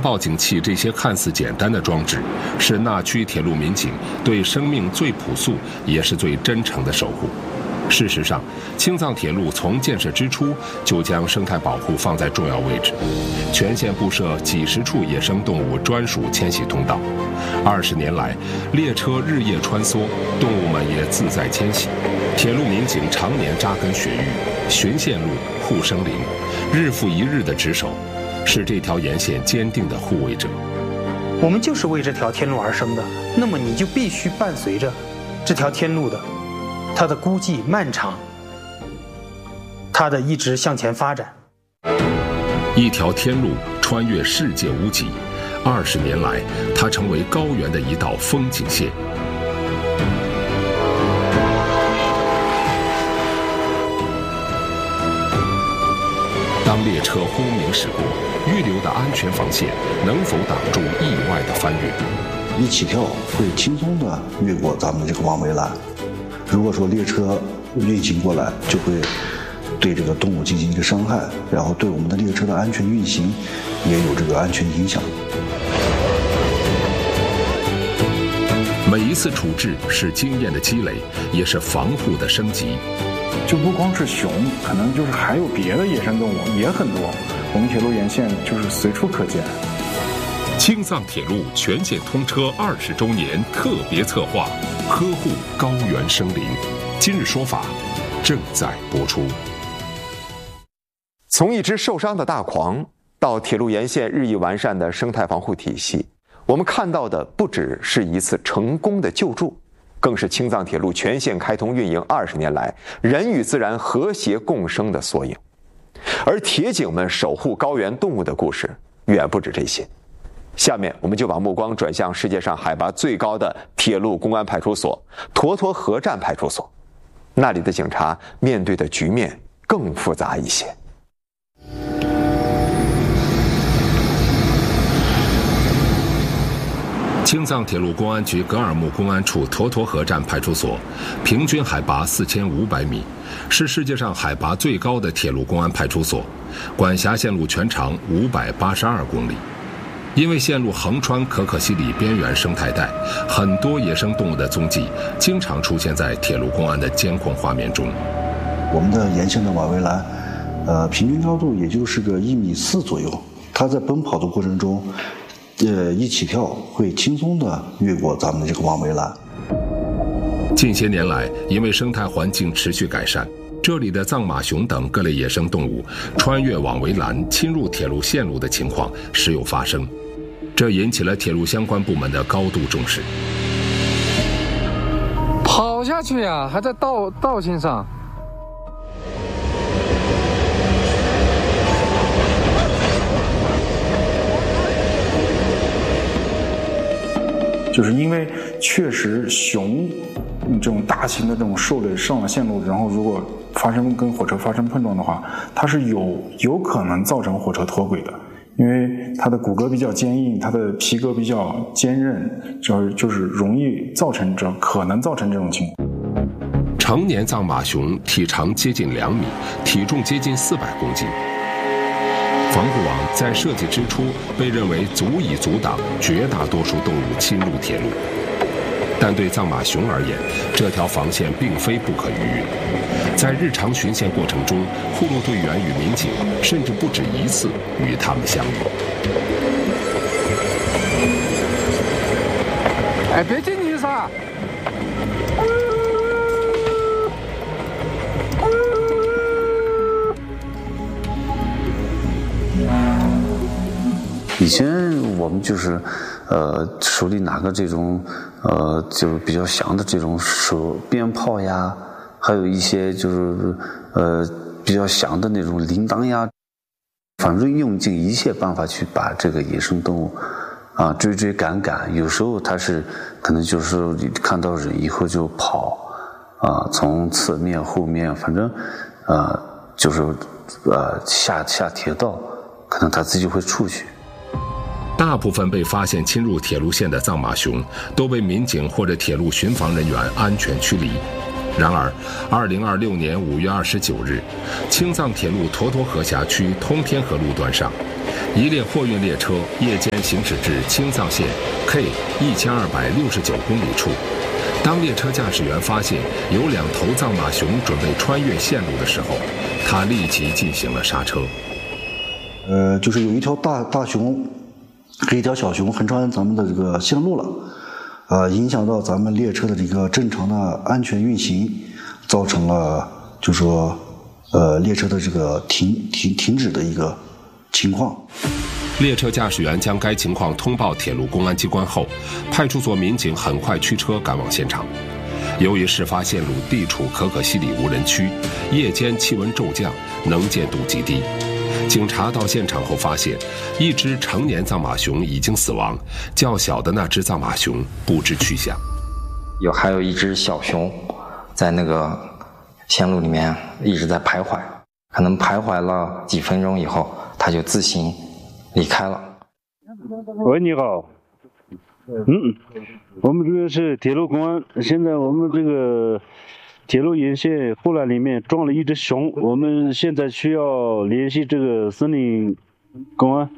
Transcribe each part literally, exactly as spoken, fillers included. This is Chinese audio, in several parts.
报警器这些看似简单的装置，是那区铁路民警对生命最朴素也是最真诚的守护。事实上，青藏铁路从建设之初就将生态保护放在重要位置，全线布设几十处野生动物专属迁徙通道。二十年来，列车日夜穿梭，动物们也自在迁徙。铁路民警常年扎根雪域，巡线路、护生林，日复一日的值守，是这条沿线坚定的护卫者。 我们就是为这条天路而生的，那么你就必须伴随着这条天路的它的孤寂漫长，它的一直向前发展。 一条天路穿越世界屋脊，二十年来，它成为高原的一道风景线。当列车轰鸣驶过，预留的安全防线能否挡住意外的翻越？ 一起跳会轻松地越过咱们的这个望围栏。如果说列车运行过来，就会对这个动物进行一个伤害，然后对我们的列车的安全运行也有这个安全影响。 每一次处置是经验的积累，也是防护的升级。 就不光是熊，可能就是还有别的野生动物也很多，我们铁路沿线就是随处可见。 青藏铁路全线通车二十周年特别策划，呵护高原生灵。今日说法正在播出。 从一只受伤的大狂到铁路沿线日益完善的生态防护体系，我们看到的不只是一次成功的救助，更是青藏铁路全线开通运营二十年来人与自然和谐共生的缩影。而铁警们守护高原动物的故事远不止这些。下面我们就把目光转向世界上海拔最高的铁路公安派出所——沱沱河站派出所。那里的警察面对的局面更复杂一些。 青藏铁路公安局格尔木公安处沱沱河站派出所，平均海拔四千五百米，是世界上海拔最高的铁路公安派出所，管辖线路全长五百八十二公里。因为线路横穿可可西里边缘生态带，很多野生动物的踪迹经常出现在铁路公安的监控画面中。 我们的沿线的望围栏，呃，平均高度也就是个一米四左右。它在奔跑的过程中，呃，一起跳会轻松地越过咱们的这个望围栏。 近些年来，因为生态环境持续改善，这里的藏马熊等各类野生动物穿越望围栏侵入铁路线路的情况时有发生，这引起了铁路相关部门的高度重视。 跑下去呀、啊，还在道道线上。 就是因为确实熊这种大型的这种兽类上了线路，然后如果发生跟火车发生碰撞的话，它是有有可能造成火车脱轨的，因为它的骨骼比较坚硬，它的皮革比较坚韧，就是就是容易造成这可能造成这种情况。 成年藏马熊体长接近两米，体重接近四百公斤。防护网在设计之初被认为足以阻挡绝大多数动物侵入铁路，但对藏马熊而言，这条防线并非不可逾越。在日常巡线过程中，护路队员与民警甚至不止一次与他们相遇。 哎，别进去噻！ 以前我们就是，呃，手里拿个这种，呃，就是比较响的这种手鞭炮呀，还有一些就是，呃，比较响的那种铃铛呀，反正用尽一切办法去把这个野生动物，啊，追追赶赶。有时候它是可能就是你看到人以后就跑，啊，从侧面后面，反正，呃，就是呃下下铁道，可能它自己会出去。 大部分被发现侵入铁路线的藏马熊都被民警或者铁路巡防人员安全驱离， 然而，二零二六年五月二十九日，青藏铁路沱沱河辖区通天河路段上，一列货运列车夜间行驶至青藏线 K 一千二百六十九公里处。当列车驾驶员发现有两头藏马熊准备穿越线路的时候，他立即进行了刹车。 呃，就是有一条大大熊和一条小熊横穿咱们的这个线路了。呃，影响到咱们列车的这个正常的安全运行，造成了就说呃列车的这个停停停止的一个情况。 列车驾驶员将该情况通报铁路公安机关后，派出所民警很快驱车赶往现场。由于事发线路地处可可西里无人区，夜间气温骤降，能见度极低。警察到现场后发现，一只成年藏马熊已经死亡，较小的那只藏马熊不知去向。 有还有一只小熊，在那个线路里面一直在徘徊，可能徘徊了几分钟以后，它就自行离开了。 喂，你好。嗯，我们这个是铁路公安，现在我们这个铁路沿线护栏里面撞了一只熊，我们现在需要联系这个森林公安。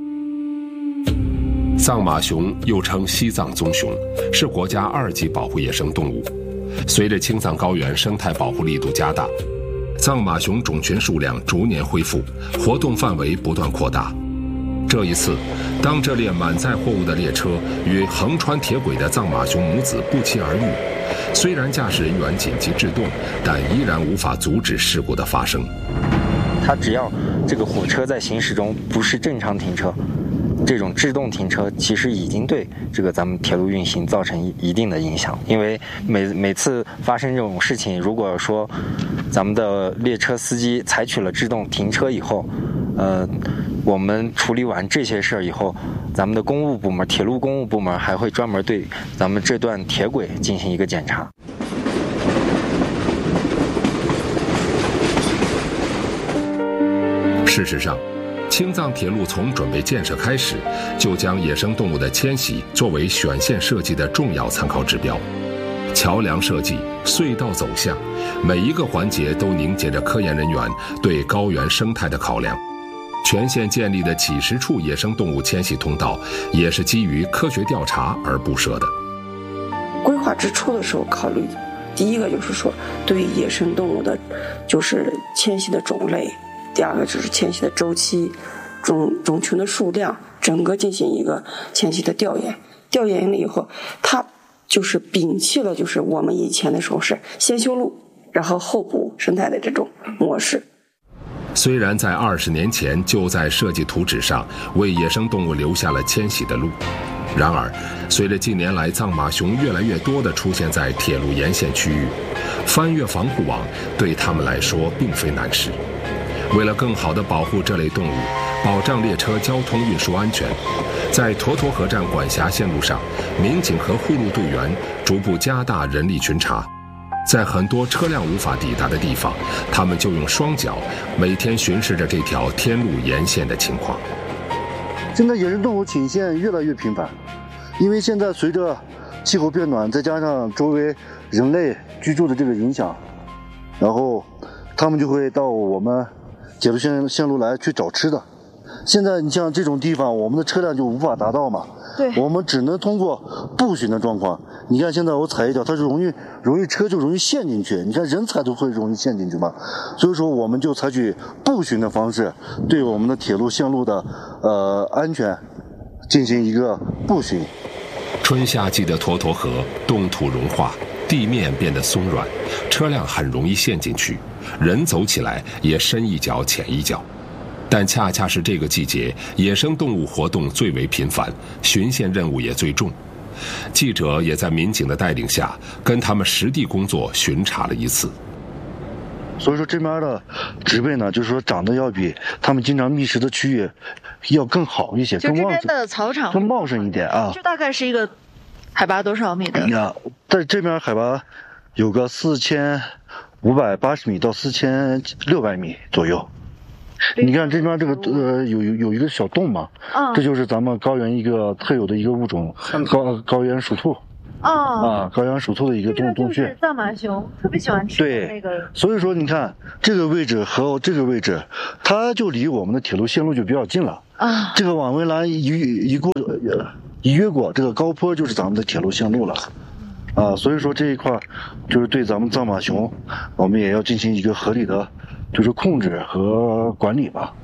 藏马熊又称西藏棕熊，是国家二级保护野生动物。随着青藏高原生态保护力度加大，藏马熊种群数量逐年恢复，活动范围不断扩大。这一次，当这列满载货物的列车与横穿铁轨的藏马熊母子不期而遇，虽然驾驶人员紧急制动，但依然无法阻止事故的发生。 它只要这个火车在行驶中不是正常停车，这种制动停车其实已经对这个咱们铁路运行造成一定的影响。因为每每次发生这种事情，如果说咱们的列车司机采取了制动停车以后，呃，我们处理完这些事儿以后，咱们的公务部门、铁路公务部门还会专门对咱们这段铁轨进行一个检查。 事实上，青藏铁路从准备建设开始，就将野生动物的迁徙作为选线设计的重要参考指标。桥梁设计、隧道走向，每一个环节都凝结着科研人员对高原生态的考量。全线建立的几十处野生动物迁徙通道，也是基于科学调查而布设的。 规划之初的时候考虑的，第一个就是说对野生动物的，就是迁徙的种类；第二个就是迁徙的周期、种种群的数量，整个进行一个迁徙的调研。调研了以后，它就是摒弃了就是我们以前的时候是先修路，然后后补生态的这种模式。 虽然在二十年前就在设计图纸上为野生动物留下了迁徙的路，然而随着近年来藏马熊越来越多地出现在铁路沿线区域，翻越防护网对他们来说并非难事。为了更好地保护这类动物，保障列车交通运输安全，在沱沱河站管辖线路上，民警和护路队员逐步加大人力巡查。在很多车辆无法抵达的地方，他们就用双脚每天巡视着这条天路沿线的情况。 现在野生动物侵线越来越频繁，因为现在随着气候变暖，再加上周围人类居住的这个影响，然后他们就会到我们铁路线线路来去找吃的。现在你像这种地方，我们的车辆就无法达到嘛，对，我们只能通过步巡的状况。你看现在我踩一脚，它是容易容易车就容易陷进去，你看人踩都会容易陷进去嘛，所以说我们就采取步巡的方式，对我们的铁路线路的呃安全进行一个步巡。 春夏季的沱沱河冻土融化，地面变得松软，车辆很容易陷进去，人走起来也深一脚浅一脚。但恰恰是这个季节，野生动物活动最为频繁，巡线任务也最重。记者也在民警的带领下，跟他们实地工作巡查了一次。 所以说这边的植被呢，就是说长得要比他们经常觅食的区域要更好一些， 就这边的草场更茂盛一点啊。 这大概是一个海拔多少米的？ 呀，在这边海拔有个四千五百八十米到四千六百米左右。你看这边这个呃有有有一个小洞嘛，嗯，这就是咱们高原一个特有的一个物种，高高原鼠兔。 哦啊，高阳鼠兔的一个洞洞穴。 就是藏马熊特别喜欢吃的那个。 所以说你看这个位置和这个位置，它就离我们的铁路线路就比较近了啊。这个网围栏一一过一越过这个高坡，就是咱们的铁路线路了。啊，所以说这一块就是对咱们藏马熊，我们也要进行一个合理的，就是控制和管理吧。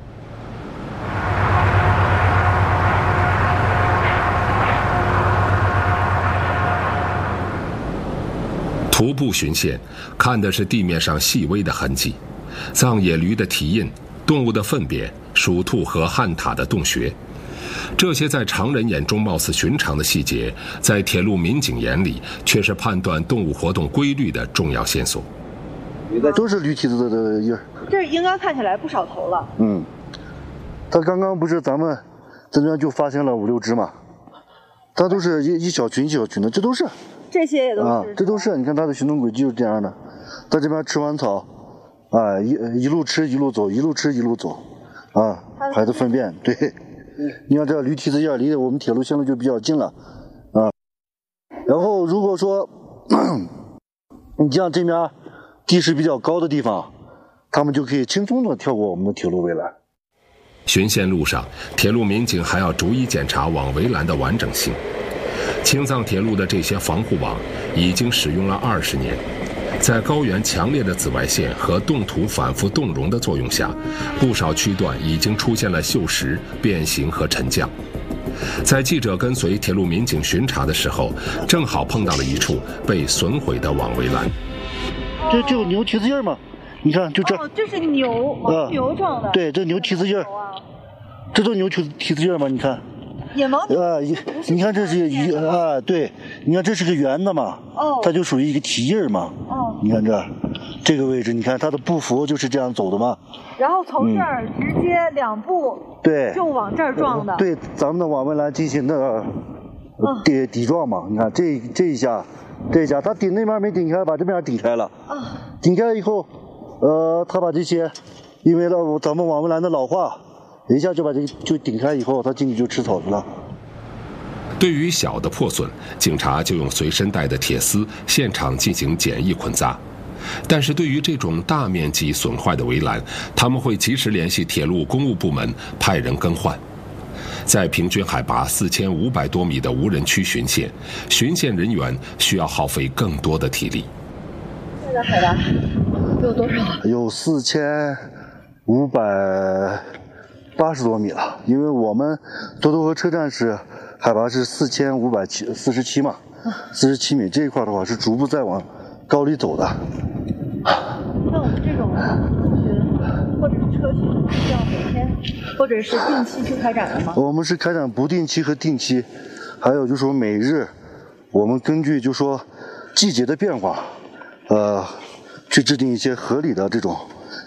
徒步巡线，看的是地面上细微的痕迹，藏野驴的蹄印、动物的粪便、鼠兔和旱獭的洞穴。这些在常人眼中貌似寻常的细节，在铁路民警眼里却是判断动物活动规律的重要线索。 都是驴蹄子的印儿。 这应该看起来不少头了。 嗯，他刚刚不是咱们这边就发现了五六只嘛，它都是一一小群一小群的，这都是。 这些也都是。 啊，这都是。你看它的行动轨迹就是这样的，在这边吃完草，啊，一一路吃一路走，一路吃一路走，啊，排的粪便，对。你看这驴蹄子印离我们铁路线路就比较近了，啊，然后如果说你像这边地势比较高的地方，他们就可以轻松的跳过我们的铁路围栏。 巡线路上，铁路民警还要逐一检查网围栏的完整性。青藏铁路的这些防护网已经使用了二十年。在高原强烈的紫外线和冻土反复冻融的作用下，不少区段已经出现了锈蚀、变形和沉降。在记者跟随铁路民警巡查的时候，正好碰到了一处被损毁的网围栏。 这就牛蹄子印嘛，你看就这。 哦，这是牛，牦牛状的。 呃、对，这牛蹄子印，这都牛蹄蹄子印嘛，你看。 野牦牛啊，你看这是一啊，对，你看这是个圆的嘛，哦，它就属于一个蹄印嘛，哦，你看这，这个位置，你看它的步幅就是这样走的嘛， 然后从这儿直接两步， 对， 就往这儿撞的， 对，咱们的网围栏进行的抵抵撞嘛，你看这这一下，这一下它顶那边没顶开，把这边顶开了，啊，顶开以后，呃，他把这些，因为呢咱们网围栏的老化。一下就把这个就顶开以后，他进去就吃草去了。 对于小的破损，警察就用随身带的铁丝现场进行简易捆扎。但是对于这种大面积损坏的围栏，他们会及时联系铁路公务部门派人更换。在平均海拔四千五百多米的无人区巡线，巡线人员需要耗费更多的体力。 现在海拔有多少？ 有四千五百。八十多米了，因为我们沱头河车站是海拔是四千五百七四十七嘛，四十七米这一块的话是逐步在往高里走的。 那我们这种巡或者是车巡需要每天或者是定期去开展的吗？ 我们是开展不定期和定期，还有就是说每日，我们根据就说季节的变化，呃，去制定一些合理的这种。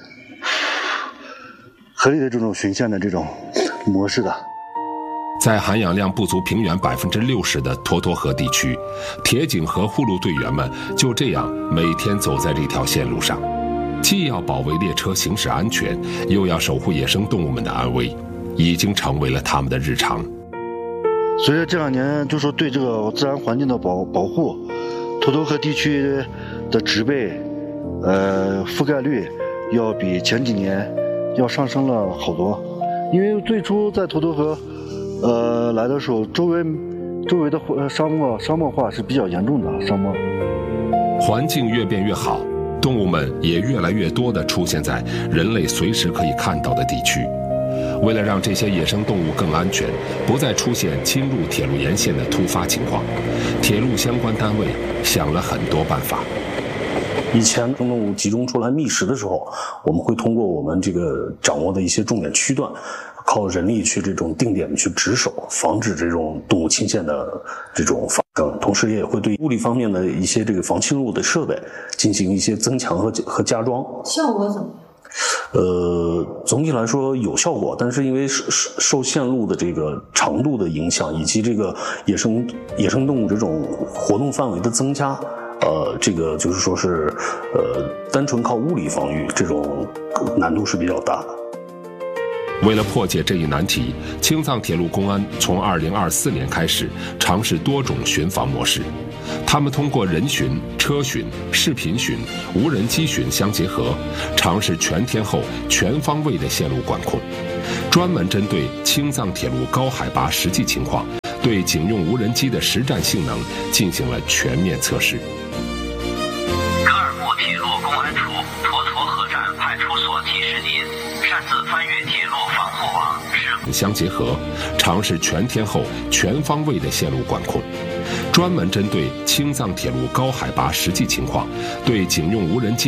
合理的这种巡线的这种模式的， 在含氧量不足平原百分之六十的沱沱河地区，铁警和护路队员们就这样每天走在这条线路上，既要保卫列车行驶安全，又要守护野生动物们的安危，已经成为了他们的日常。 随着这两年就说对这个自然环境的保保护，沱沱河地区的植被，呃，覆盖率要比前几年。要上升了好多，因为最初在沱沱河，呃来的时候，周围周围的沙漠沙漠化是比较严重的沙漠。 环境越变越好，动物们也越来越多地出现在人类随时可以看到的地区。为了让这些野生动物更安全，不再出现侵入铁路沿线的突发情况，铁路相关单位想了很多办法。 以前动物集中出来觅食的时候，我们会通过我们这个掌握的一些重点区段，靠人力去这种定点的去值守，防止这种动物侵线的这种发生。同时也会对物理方面的一些这个防侵入的设备进行一些增强和和加装。 效果怎么样？ 呃，总体来说有效果，但是因为受受线路的这个长度的影响，以及这个野生野生动物这种活动范围的增加。呃，这个就是说是，呃，单纯靠物理防御这种难度是比较大的。 为了破解这一难题，青藏铁路公安从二零二四年开始尝试多种巡防模式， 他们通过人巡、车巡、视频巡、无人机巡相结合，尝试全天候、全方位的线路管控，专门针对青藏铁路高海拔实际情况，对警用无人机的实战性能进行了全面测试。 格尔木铁路公安处妥妥河站派出所提示您，擅自翻越铁路防护网是相结合，尝试全天候、全方位的线路管控，专门针对青藏铁路高海拔实际情况，对警用无人机